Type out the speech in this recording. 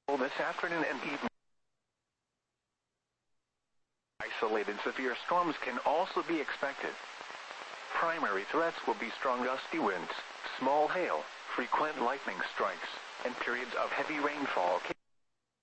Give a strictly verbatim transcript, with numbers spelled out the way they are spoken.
This afternoon and evening. Isolated severe storms can also be expected. Primary threats will be strong gusty winds, small hail, frequent lightning strikes, and periods of heavy rainfall.